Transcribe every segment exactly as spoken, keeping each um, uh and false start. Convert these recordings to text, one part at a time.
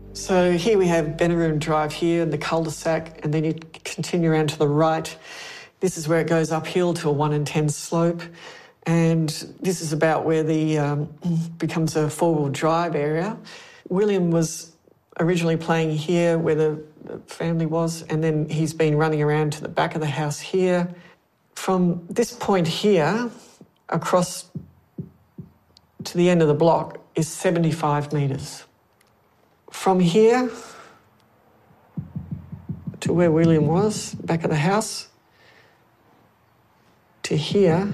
So here we have Benaroon Drive here and the cul-de-sac, and then you continue around to the right. This is where it goes uphill to a one in ten slope, and this is about where the um, becomes a four-wheel drive area. William was originally playing here where the, the family was, and then he's been running around to the back of the house here. From this point here across to the end of the block is seventy-five metres. From here to where William was, back of the house, to here,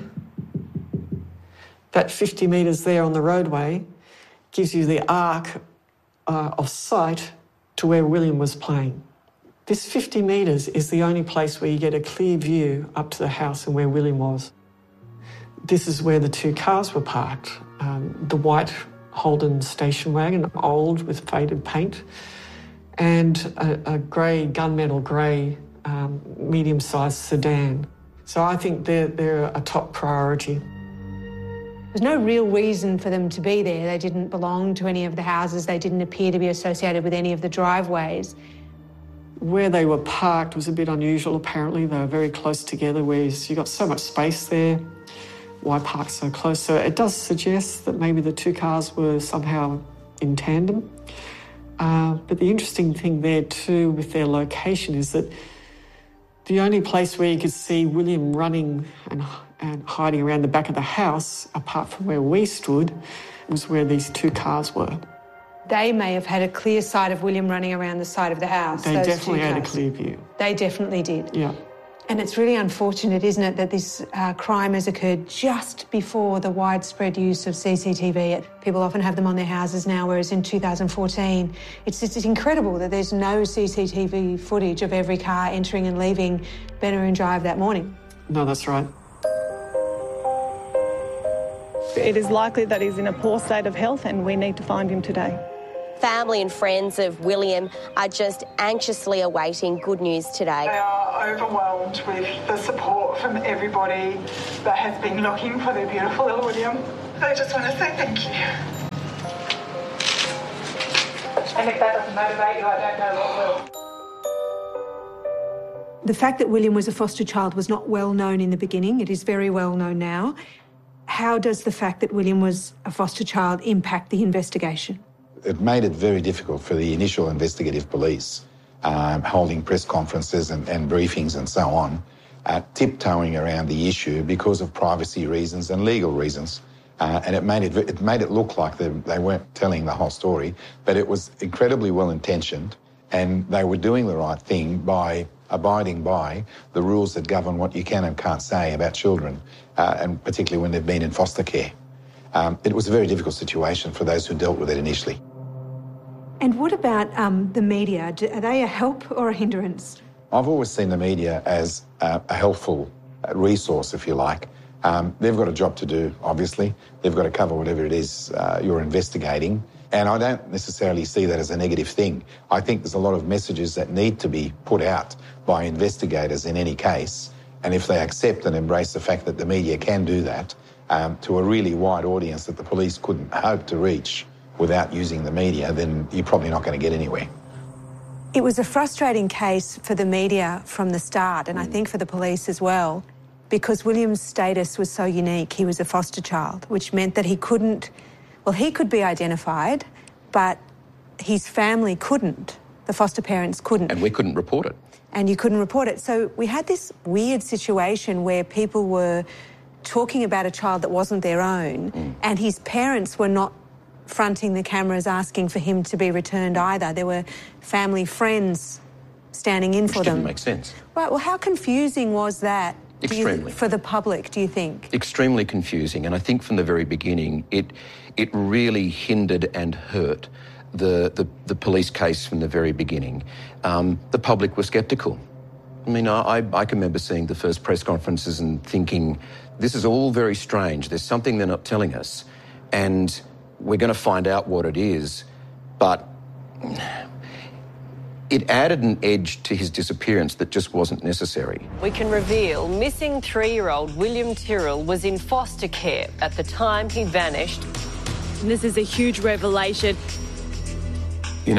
that fifty metres there on the roadway gives you the arc uh, of sight to where William was playing. This fifty metres is the only place where you get a clear view up to the house and where William was. This is where the two cars were parked. Um, the white Holden station wagon, old with faded paint, and a, a grey, gunmetal grey, um, medium-sized sedan. So I think they're, they're a top priority. There's no real reason for them to be there. They didn't belong to any of the houses. They didn't appear to be associated with any of the driveways. Where they were parked was a bit unusual, apparently. They were very close together, whereas you've got so much space there. Why park so close? So it does suggest that maybe the two cars were somehow in tandem. Uh, but the interesting thing there too with their location is that the only place where you could see William running and, and hiding around the back of the house, apart from where we stood, was where these two cars were. They may have had a clear sight of William running around the side of the house. They definitely had a clear view. They definitely did. Yeah. And it's really unfortunate, isn't it, that this uh, crime has occurred just before the widespread use of C C T V. People often have them on their houses now, whereas in two thousand fourteen, it's just it's incredible that there's no C C T V footage of every car entering and leaving Benaroon Drive that morning. No, that's right. It is likely that he's in a poor state of health and we need to find him today. Family and friends of William are just anxiously awaiting good news today. They are overwhelmed with the support from everybody that has been looking for their beautiful little William. They just want to say thank you. And if that doesn't motivate you, I don't know what will. The fact that William was a foster child was not well known in the beginning. It is very well known now. How does the fact that William was a foster child impact the investigation? It made it very difficult for the initial investigative police, um, holding press conferences and, and briefings and so on, uh, tiptoeing around the issue because of privacy reasons and legal reasons. Uh, and it made it, it made it look like they, they weren't telling the whole story, but it was incredibly well-intentioned, and they were doing the right thing by abiding by the rules that govern what you can and can't say about children, uh, and particularly when they've been in foster care. Um, it was a very difficult situation for those who dealt with it initially. And what about um, the media? Do, are they a help or a hindrance? I've always seen the media as uh, a helpful resource, if you like. Um, they've got a job to do, obviously. They've got to cover whatever it is uh, you're investigating. And I don't necessarily see that as a negative thing. I think there's a lot of messages that need to be put out by investigators in any case. And if they accept and embrace the fact that the media can do that um, to a really wide audience that the police couldn't hope to reach without using the media, then you're probably not going to get anywhere. It was a frustrating case for the media from the start, and I think for the police as well, because William's status was so unique. He was a foster child, which meant that he couldn't, well, he could be identified, but his family couldn't. The foster parents couldn't. And we couldn't report it. And you couldn't report it. So we had this weird situation where people were talking about a child that wasn't their own, mm. and his parents were not fronting the cameras asking for him to be returned either. There were family friends standing in Which for them. Didn't make sense. Right, well, how confusing was that Extremely. You, for the public, do you think? Extremely confusing, and I think from the very beginning it it really hindered and hurt the, the, the police case from the very beginning. Um, the public were sceptical. I mean, I, I can remember seeing the first press conferences and thinking, this is all very strange. There's something they're not telling us, and we're going to find out what it is. But it added an edge to his disappearance that just wasn't necessary. We can reveal missing three-year-old William Tyrrell was in foster care at the time he vanished. And this is a huge revelation. You know,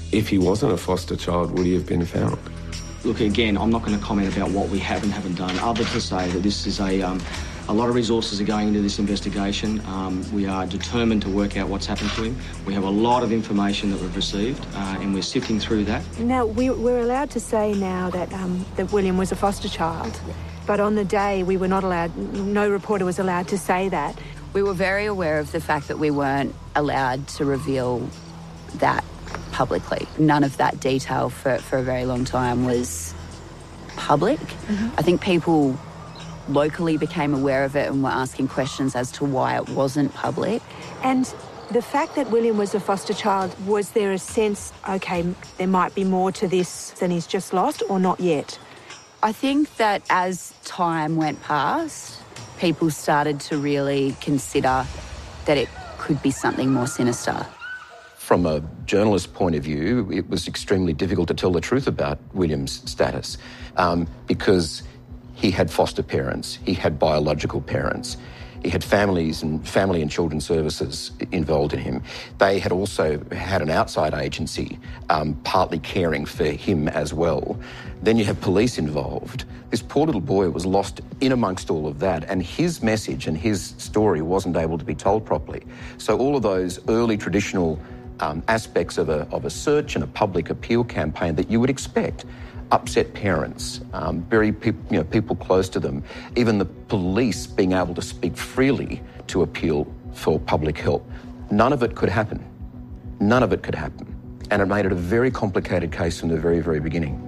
If he wasn't a foster child, would he have been found? Look, again, I'm not going to comment about what we have and haven't done, other to say that this is a, um, a lot of resources are going into this investigation. Um, we are determined to work out what's happened to him. We have a lot of information that we've received, uh, and we're sifting through that. Now, we, we're allowed to say now that, um, that William was a foster child, but on the day we were not allowed, no reporter was allowed to say that. We were very aware of the fact that we weren't allowed to reveal that publicly. None of that detail for, for a very long time was public. Mm-hmm. I think people locally became aware of it and were asking questions as to why it wasn't public. And the fact that William was a foster child, was there a sense, OK, there might be more to this than he's just lost, or not yet? I think that as time went past, people started to really consider that it could be something more sinister. From a journalist's point of view, it was extremely difficult to tell the truth about William's status um, because he had foster parents, he had biological parents, he had families and family and children's services involved in him. They had also had an outside agency um, partly caring for him as well. Then you have police involved. This poor little boy was lost in amongst all of that, and his message and his story wasn't able to be told properly. So all of those early traditional um, aspects of a, of a search and a public appeal campaign that you would expect upset parents, um, very pe- you know, people close to them, even the police being able to speak freely to appeal for public help. None of it could happen. None of it could happen. And it made it a very complicated case from the very, very beginning.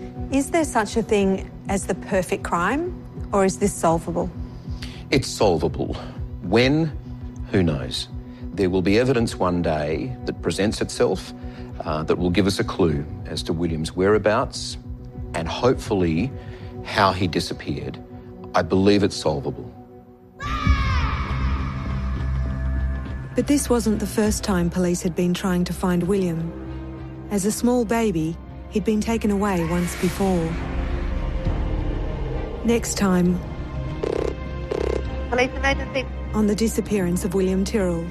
Is there such a thing as the perfect crime, or is this solvable? It's solvable. When? Who knows? There will be evidence one day that presents itself uh, that will give us a clue as to William's whereabouts and hopefully how he disappeared. I believe it's solvable. But this wasn't the first time police had been trying to find William. As a small baby, he'd been taken away once before. Next time, police emergency. On the disappearance of William Tyrrell.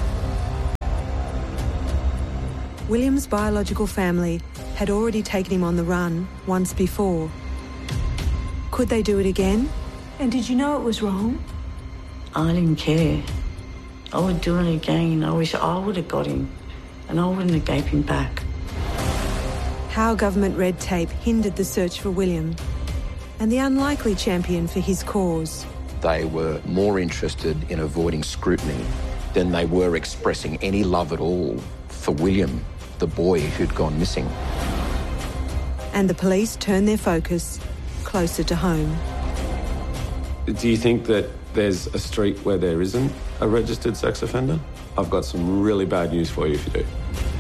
William's biological family had already taken him on the run once before. Could they do it again? And did you know it was wrong? I didn't care. I would do it again. I wish I would have got him, and I wouldn't have gave him back. How government red tape hindered the search for William, and the unlikely champion for his cause. They were more interested in avoiding scrutiny than they were expressing any love at all for William, the boy who'd gone missing. And the police turned their focus closer to home. Do you think that there's a street where there isn't a registered sex offender? I've got some really bad news for you if you do.